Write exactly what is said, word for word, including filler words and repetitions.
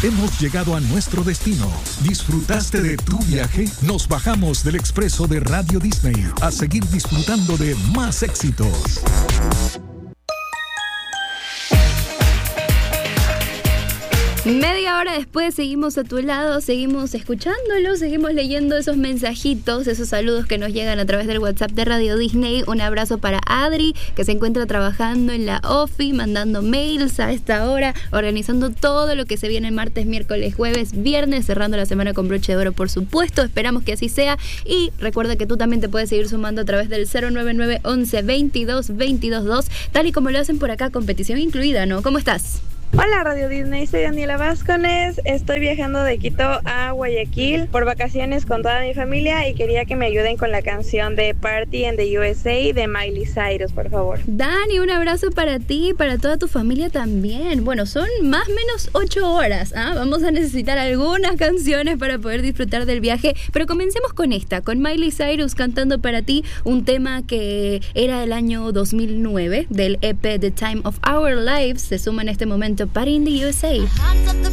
Hemos llegado a nuestro destino. ¿Disfrutaste de tu viaje? Nos bajamos del expreso de Radio Disney a seguir disfrutando de más éxitos. Media hora después seguimos a tu lado, seguimos escuchándolo, seguimos leyendo esos mensajitos, esos saludos que nos llegan a través del WhatsApp de Radio Disney. Un abrazo para Adri, que se encuentra trabajando en la OFI, mandando mails a esta hora, organizando todo lo que se viene martes, miércoles, jueves, viernes, cerrando la semana con broche de oro, por supuesto. Esperamos que así sea. Y recuerda que tú también te puedes seguir sumando a través del cero nueve nueve once veintidós veintidós dos, tal y como lo hacen por acá, competición incluida, ¿no? ¿Cómo estás? Hola Radio Disney, soy Daniela Vázquez, estoy viajando de Quito a Guayaquil por vacaciones con toda mi familia y quería que me ayuden con la canción de Party in the U S A de Miley Cyrus, por favor. Dani, un abrazo para ti y para toda tu familia también. Bueno, son más o menos ocho horas, ¿ah? Vamos a necesitar algunas canciones para poder disfrutar del viaje, pero comencemos con esta, con Miley Cyrus cantando para ti un tema que era del año dos mil nueve, del E P The Time of Our Lives. Se suma en este momento Party in the U S A.